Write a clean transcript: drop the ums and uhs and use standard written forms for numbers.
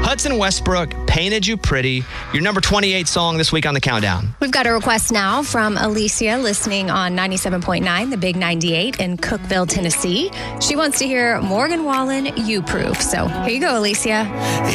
Hudson Westbrook, Painted You Pretty, your number 28 song this week on the countdown. We've got a request now from Alicia listening on 97.9, the Big 98 in Cookeville, Tennessee. She wants to hear Morgan Wallen, You Proof. So here you go, Alicia.